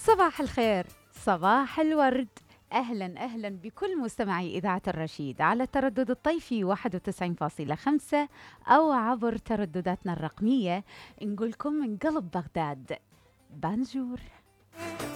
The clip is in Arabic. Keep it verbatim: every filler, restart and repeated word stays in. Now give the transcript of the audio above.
صباح الخير، صباح الورد. أهلا أهلا بكل مستمعي إذاعة الرشيد على التردد الطيفي واحد وتسعين فاصلة خمسة أو عبر تردداتنا الرقمية. نقولكم من قلب بغداد بانجور.